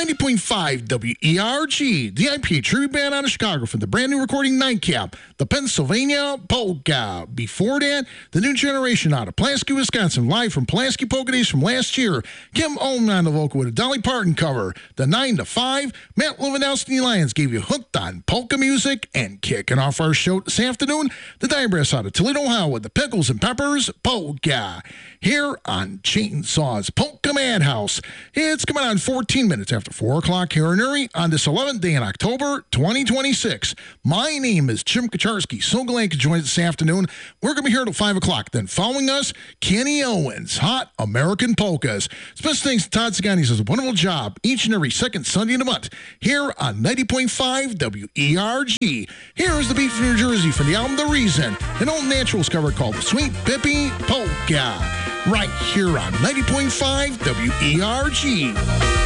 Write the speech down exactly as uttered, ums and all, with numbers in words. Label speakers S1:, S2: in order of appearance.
S1: ninety point five W E R G, the I P A tribute band out of Chicago from the brand new recording Nightcap, the Pennsylvania Polka. Before that, the new generation out of Pulaski, Wisconsin, live from Pulaski Polka Days from last year. Kim Ohm on the vocal with a Dolly Parton cover. The nine to five, Matt Lewandowski and the Lions gave you Hooked on Polka Music. And kicking off our show this afternoon, the Diabrass out of Toledo, Ohio with the Pickles and Peppers Polka. Here on Chainsaw's Polka Madhouse. It's coming on fourteen minutes after four o'clock here in Erie on this eleventh day in October, twenty twenty-six. My name is Jim Kacharski. So glad you could join us this afternoon. We're going to be here till five o'clock. Then following us, Kenny Owens, Hot American Polkas. Special thanks to Todd Sagani. He does a wonderful job each and every second Sunday of the month here on ninety point five W E R G. Here is the beat from New Jersey from the album The Reason, an old Naturals cover called The Sweet Pippi Polka. Right here on ninety point five W E R G.